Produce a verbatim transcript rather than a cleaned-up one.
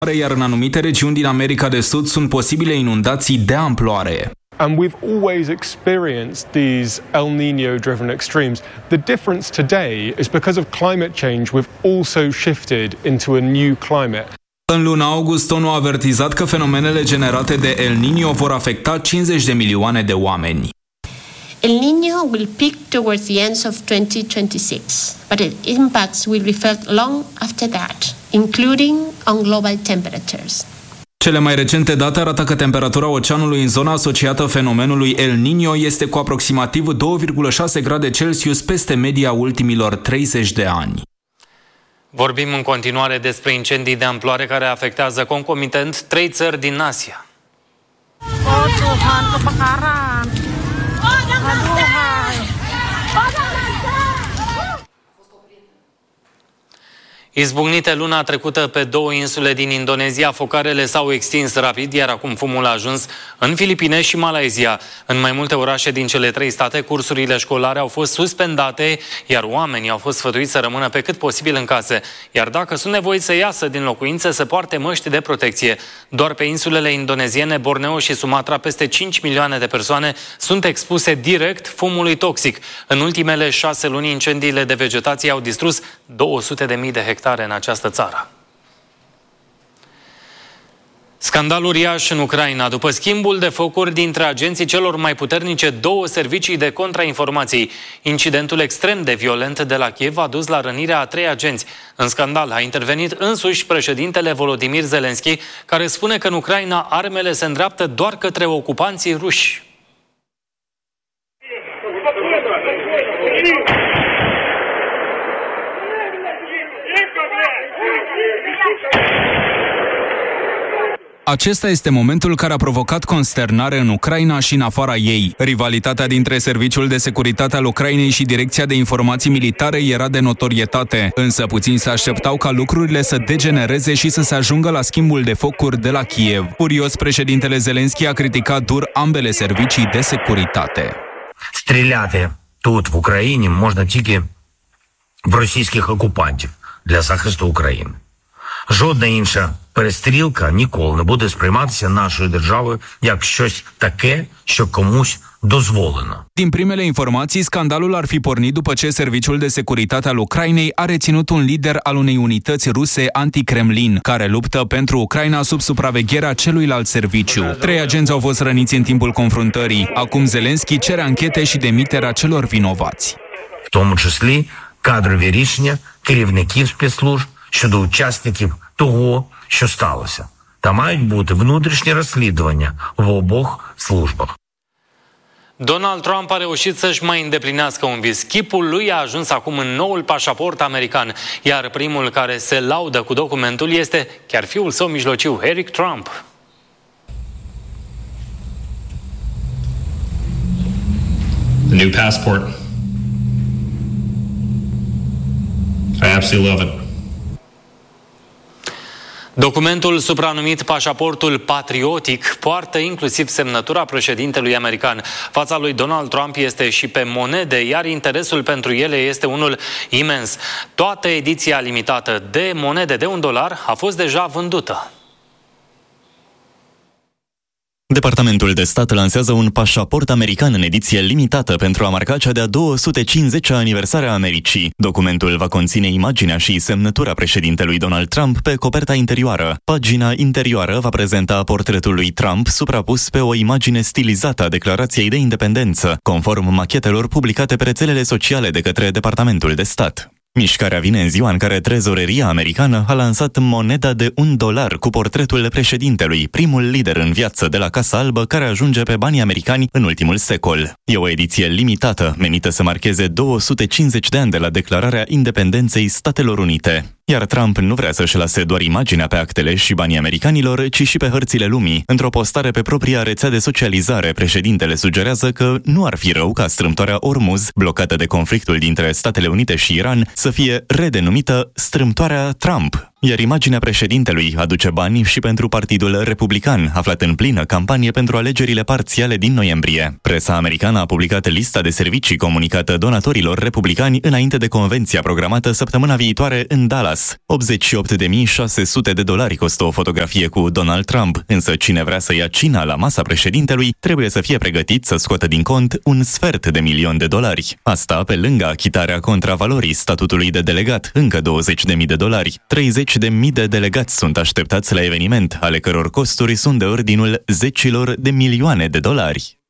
iar în anumite regiuni din America de Sud sunt posibile inundații de amploare. And we've always experienced these El Niño-driven extremes. The difference today is because of climate change, we've also shifted into a new climate. În luna august, O N U a avertizat că fenomenele generate de El Niño vor afecta cincizeci de milioane de oameni. El Niño will peak towards the end of twenty twenty-six, but its impacts will be felt long after that, including on global temperatures. Cele mai recente date arată că temperatura oceanului în zona asociată fenomenului El Niño este cu aproximativ doi virgulă șase grade Celsius peste media ultimilor treizeci de ani. Vorbim în continuare despre incendii de amploare care afectează concomitent trei țări din Asia. Izbucnite luna trecută pe două insule din Indonezia, focarele s-au extins rapid, iar acum fumul a ajuns în Filipine și Malaysia. În mai multe orașe din cele trei state, cursurile școlare au fost suspendate, iar oamenii au fost sfătuiți să rămână pe cât posibil în case. Iar dacă sunt nevoiți să iasă din locuințe, să poarte măști de protecție. Doar pe insulele indoneziene, Borneo și Sumatra, peste cinci milioane de persoane sunt expuse direct fumului toxic. În ultimele șase luni, incendiile de vegetație au distrus două sute de mii de hectare în această țară. Scandal uriaș în Ucraina după schimbul de focuri dintre agenții celor mai puternice două servicii de contrainformații. Incidentul extrem de violent de la Kiev a dus la rănirea a trei agenți. În scandal a intervenit însuși președintele Volodymyr Zelensky, care spune că în Ucraina armele se îndreaptă doar către ocupanții ruși. Acesta este momentul care a provocat consternare în Ucraina și în afara ei. Rivalitatea dintre Serviciul de Securitate al Ucrainei și Direcția de Informații Militare era de notorietate, însă puțini se așteptau ca lucrurile să degenereze și să se ajungă la schimbul de focuri de la Kiev. Furios, președintele Zelensky a criticat dur ambele servicii de securitate. Стріляти тут, в Україні, можна тільки в російських окупантів для захисту України. Жодна інша перестрілка ніколи не буде сприйматися нашою державою як щось таке, що комусь doзвoleno. Din primele informații, scandalul ar fi pornit după ce Serviciul de Securitate al Ucrainei a reținut un lider al unei unități ruse anti-Kremlin, care luptă pentru Ucraina sub supravegherea celuilalt serviciu. Trei agenți au fost răniți în timpul confruntării. Acum Zelensky cere anchete și demiterea celor vinovați. В тому числі кадрові рішення керівників спецслужб щодо учасників того, що сталося. Та мають бути внутрішні розслідування в обох службах. Donald Trump a reușit să-și mai îndeplinească un vis. Chipul lui a ajuns acum în noul pașaport american, iar primul care se laudă cu documentul este chiar fiul său mijlociu, Eric Trump. The new passport. I absolutely love it. Documentul supranumit pașaportul patriotic poartă inclusiv semnătura președintelui american. Fața lui Donald Trump este și pe monede, iar interesul pentru ele este unul imens. Toată ediția limitată de monede de un dolar a fost deja vândută. Departamentul de Stat lansează un pașaport american în ediție limitată pentru a marca cea de-a două sute cincizecea aniversare a Americii. Documentul va conține imaginea și semnătura președintelui Donald Trump pe coperta interioară. Pagina interioară va prezenta portretul lui Trump suprapus pe o imagine stilizată a Declarației de Independență, conform machetelor publicate pe rețelele sociale de către Departamentul de Stat. Mișcarea vine în ziua în care trezoreria americană a lansat moneda de un dolar cu portretul președintelui, primul lider în viață de la Casa Albă care ajunge pe banii americani în ultimul secol. E o ediție limitată, menită să marcheze două sute cincizeci de ani de la declararea independenței Statelor Unite. Iar Trump nu vrea să-și lase doar imaginea pe actele și banii americanilor, ci și pe hărțile lumii. Într-o postare pe propria rețea de socializare, președintele sugerează că nu ar fi rău ca strâmtoarea Ormuz, blocată de conflictul dintre Statele Unite și Iran, să fie redenumită strâmtoarea Trump. Iar imaginea președintelui aduce bani și pentru Partidul Republican, aflat în plină campanie pentru alegerile parțiale din noiembrie. Presa americană a publicat lista de servicii comunicată donatorilor republicani înainte de convenția programată săptămâna viitoare în Dallas. optzeci și opt de mii șase sute de dolari costă o fotografie cu Donald Trump, însă cine vrea să ia cina la masa președintelui trebuie să fie pregătit să scoată din cont un sfert de milion de dolari. Asta pe lângă achitarea contravalorii statutului de delegat, încă douăzeci de mii de dolari. treizeci de mii de delegați sunt așteptați la eveniment, ale căror costuri sunt de ordinul zecilor de milioane de dolari.